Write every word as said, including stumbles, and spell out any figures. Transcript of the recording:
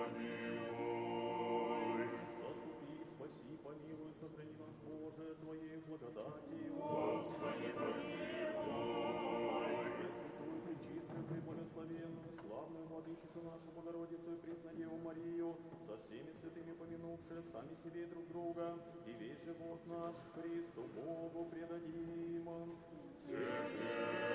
помилуй. Заступи, спаси, помилуй, сохрани нас, Боже, Твоей благодатью. Господи, помилуй. Пресвятую, пречистую, преблагословенную, славную Владычицу нашу Богородицу и Преснодеву Марию, со всеми святыми помянувшие сами себе и друг друга, и весь живот наш Христу Богу предадим. Тебе